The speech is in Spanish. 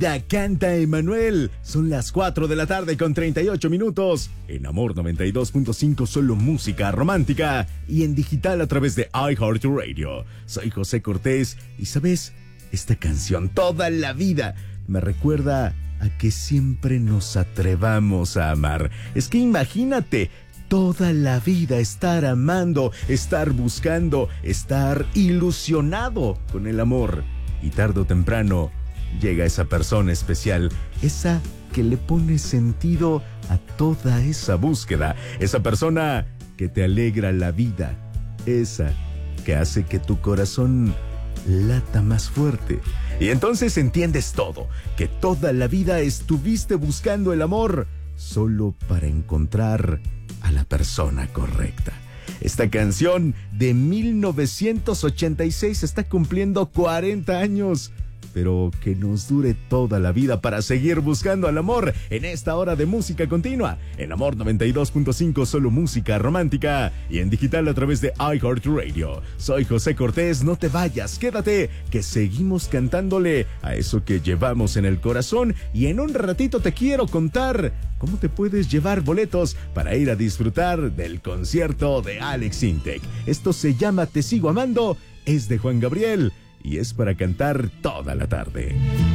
Ya canta Emanuel. Son las 4 de la tarde con 38 minutos. En Amor 92.5 solo música romántica y en digital a través de iHeartRadio. Soy José Cortés y ¿sabes? Esta canción toda la vida me recuerda a que siempre nos atrevamos a amar. Es que imagínate toda la vida estar amando, estar buscando, estar ilusionado con el amor. Y tarde o temprano llega esa persona especial, esa que le pone sentido a toda esa búsqueda, esa persona que te alegra la vida, esa que hace que tu corazón lata más fuerte. Y entonces entiendes todo, que toda la vida estuviste buscando el amor solo para encontrar a la persona correcta. Esta canción de 1986 está cumpliendo 40 años. Pero que nos dure toda la vida para seguir buscando al amor en esta hora de música continua. En Amor 92.5 solo música romántica y en digital a través de iHeartRadio. Soy José Cortés, no te vayas, quédate, que seguimos cantándole a eso que llevamos en el corazón. Y en un ratito te quiero contar cómo te puedes llevar boletos para ir a disfrutar del concierto de Alex Intec. Esto se llama Te Sigo Amando, es de Juan Gabriel y es para cantar toda la tarde.